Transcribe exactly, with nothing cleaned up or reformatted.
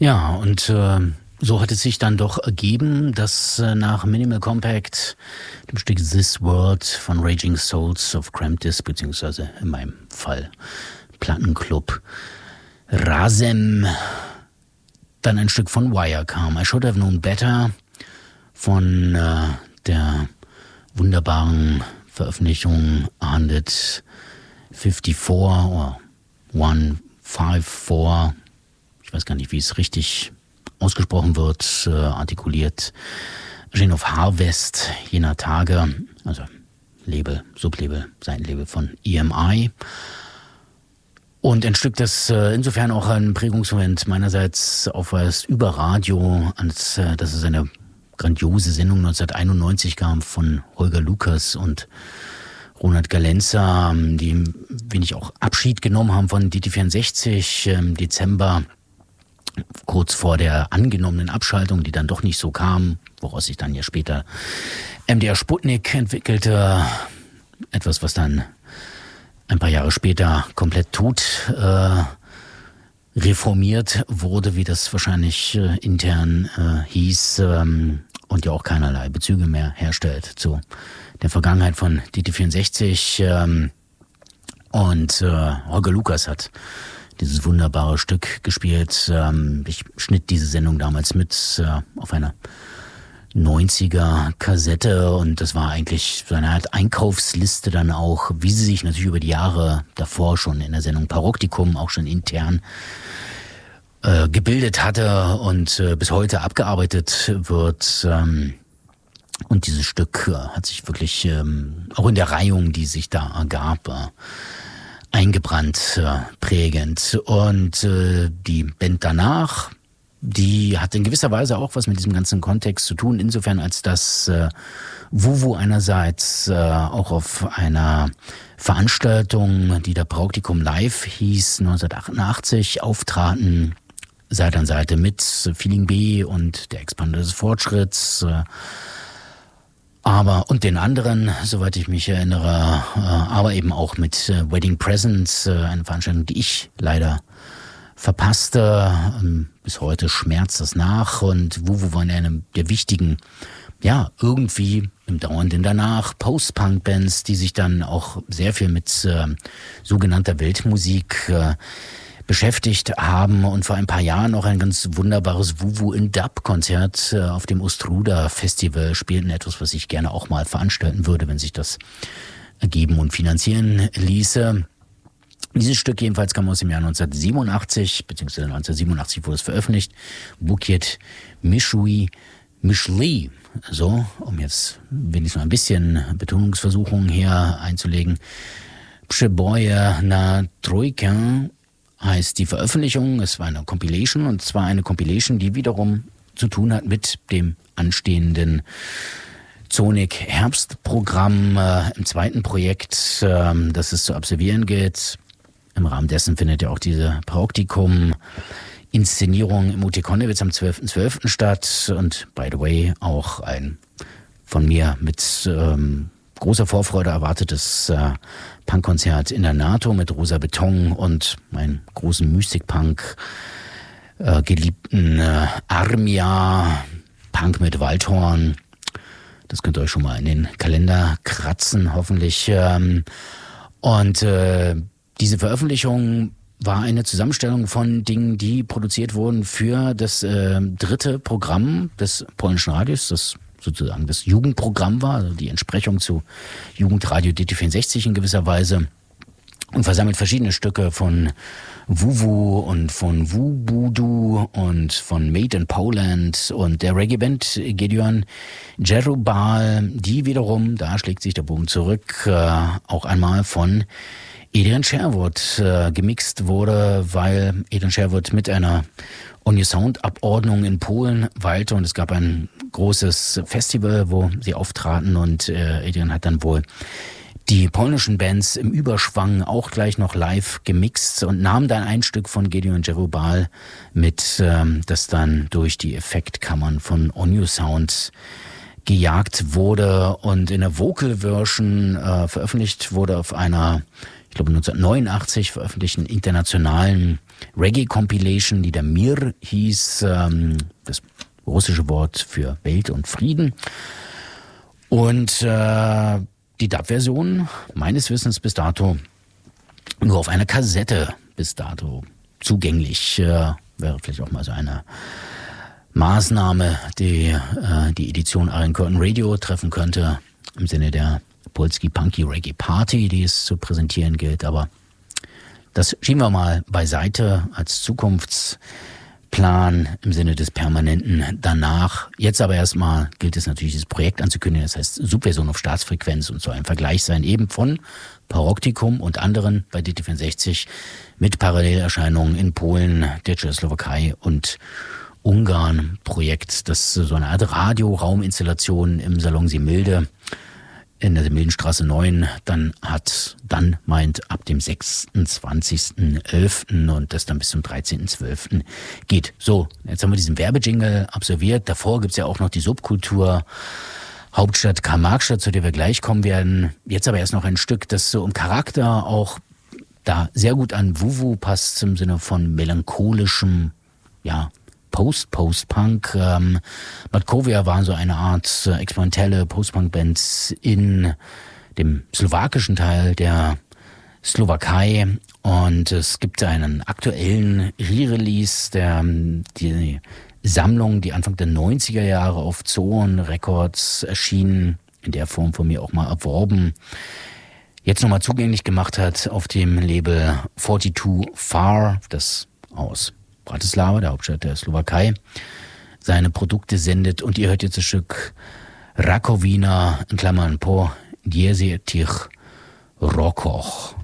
Ja, und äh, so hat es sich dann doch ergeben, dass äh, nach Minimal Compact, dem Stück This World von Raging Souls of Cramped Disc, beziehungsweise in meinem Fall Plattenclub Razem, dann ein Stück von Wire kam. I Should Have Known Better von äh, der wunderbaren Veröffentlichung hundertfünfundfünfzig oder hundertfünfundvierzig, ich weiß gar nicht, wie es richtig ausgesprochen wird, äh, artikuliert, erschien auf Harvest jener Tage, also Label, Sublabel, Seitenlabel von E M I. Und ein Stück, das äh, insofern auch ein Prägungsmoment meinerseits aufweist über Radio, als äh, dass es eine grandiose Sendung neunzehnhunderteinundneunzig gab von Holger Lukas und Ronald Galenza, die wenig auch Abschied genommen haben von D T vierundsechzig im Dezember, kurz vor der angenommenen Abschaltung, die dann doch nicht so kam, woraus sich dann ja später M D R Sputnik entwickelte. Etwas, was dann ein paar Jahre später komplett tot äh, reformiert wurde, wie das wahrscheinlich äh, intern äh, hieß, ähm, und ja auch keinerlei Bezüge mehr herstellt zu der Vergangenheit von D T vierundsechzig. Ähm, und äh, Holger Lukas hat dieses wunderbare Stück gespielt. Ähm, ich schnitt diese Sendung damals mit äh, auf einer neunziger Kassette, und das war eigentlich so eine Art Einkaufsliste dann auch, wie sie sich natürlich über die Jahre davor schon in der Sendung Paroktikum auch schon intern äh, gebildet hatte und äh, bis heute abgearbeitet wird. Ähm, und dieses Stück äh, hat sich wirklich ähm, auch in der Reihung, die sich da ergab, äh, eingebrannt, äh, prägend. Und äh, die Band danach, die hat in gewisser Weise auch was mit diesem ganzen Kontext zu tun, insofern als dass äh, Wuvu einerseits äh, auch auf einer Veranstaltung, die der Praktikum Live hieß, neunzehnhundertachtundachtzig auftraten, Seite an Seite mit Feeling B und der Expander des Fortschritts, äh, aber und den anderen, soweit ich mich erinnere, äh, aber eben auch mit äh, Wedding Presents, äh, eine Veranstaltung, die ich leider verpasste. Ähm, bis heute schmerzt das nach, und Wuvu war eine der wichtigen, ja, irgendwie im Dauernden danach, Post-Punk-Bands, die sich dann auch sehr viel mit äh, sogenannter Weltmusik äh, beschäftigt haben und vor ein paar Jahren auch ein ganz wunderbares Wuvu in Dub-Konzert äh, auf dem Ostruda Festival spielten, etwas, was ich gerne auch mal veranstalten würde, wenn sich das ergeben und finanzieren ließe. Dieses Stück jedenfalls kam aus dem Jahr neunzehnhundertsiebenundachtzig, beziehungsweise neunzehnhundertsiebenundachtzig wurde es veröffentlicht. Bukiet Mishui Mishli, so, um jetzt wenigstens noch ein bisschen Betonungsversuchungen hier einzulegen. Przeboje na Trójkę heißt die Veröffentlichung. Es war eine Compilation, und zwar eine Compilation, die wiederum zu tun hat mit dem anstehenden Zonik Herbstprogramm äh, im zweiten Projekt, äh, das es zu absolvieren gilt. Im Rahmen dessen findet ja auch diese Praktikum Inszenierung im U T Konnewitz am zwölften zwölften statt, und by the way auch ein von mir mit ähm, großer Vorfreude erwartetes äh, Punkkonzert in der NATO mit Rosa Beton und meinem großen Mystik-Punk äh, geliebten äh, Armia, Punk mit Waldhorn. Das könnt ihr euch schon mal in den Kalender kratzen, hoffentlich. Ähm, und äh, diese Veröffentlichung war eine Zusammenstellung von Dingen, die produziert wurden für das äh, dritte Programm des polnischen Radios, das sozusagen das Jugendprogramm war, also die Entsprechung zu Jugendradio D T vierundsechzig in gewisser Weise, und versammelt verschiedene Stücke von Wuvu und von Wubudu und von Made in Poland und der Reggae-Band Gideon Jerubal, die wiederum, da schlägt sich der Bogen zurück, äh, auch einmal von Adrian Sherwood äh, gemixt wurde, weil Adrian Sherwood mit einer On Your Sound Abordnung in Polen weilte, und es gab ein großes Festival, wo sie auftraten, und äh, Adrian hat dann wohl die polnischen Bands im Überschwang auch gleich noch live gemixt und nahm dann ein Stück von Gideon Jerubal mit, ähm, das dann durch die Effektkammern von On Your Sound gejagt wurde und in der Vocal Version äh, veröffentlicht wurde auf einer ich glaube neunzehnhundertneunundachtzig veröffentlichten internationalen Reggae-Compilation, die der Mir hieß, ähm, das russische Wort für Welt und Frieden. Und äh, die Dub-Version meines Wissens bis dato nur auf einer Kassette bis dato zugänglich. Äh, wäre vielleicht auch mal so eine Maßnahme, die äh, die Edition Iron Curtain Radio treffen könnte, im Sinne der Polski Punky Reggae Party, die es zu präsentieren gilt. Aber das schieben wir mal beiseite als Zukunftsplan im Sinne des Permanenten danach. Jetzt aber erstmal gilt es natürlich, das Projekt anzukündigen. Das heißt Subversion auf Staatsfrequenz und soll ein Vergleich sein eben von Paroktikum und anderen bei D T vierundsechzig mit Parallelerscheinungen in Polen, der Tschechoslowakei und Ungarn. Projekt, das so eine Art Radiorauminstallation im Salon Semilde in der Semildenstraße neun dann hat, dann meint ab dem sechsundzwanzigsten elften und das dann bis zum dreizehnten zwölften geht. So, jetzt haben wir diesen Werbejingle absolviert. Davor gibt's ja auch noch die Subkultur Hauptstadt Karl-Marx-Stadt, zu der wir gleich kommen werden. Jetzt aber erst noch ein Stück, das so im Charakter auch da sehr gut an Wuwu passt, im Sinne von melancholischem, ja, Post-Post-Punk. Ähm, Matkovia war so eine Art äh, experimentelle Post-Punk-Band in dem slowakischen Teil der Slowakei. Und es gibt einen aktuellen Re-Release, der die Sammlung, die Anfang der neunziger Jahre auf Zoon Records erschien, in der Form von mir auch mal erworben, jetzt nochmal zugänglich gemacht hat auf dem Label zweiundvierzig Far, das aus Bratislava, der Hauptstadt der Slowakei, seine Produkte sendet. Und ihr hört jetzt das Stück Rakovina, in Klammern po diezetich rokoch.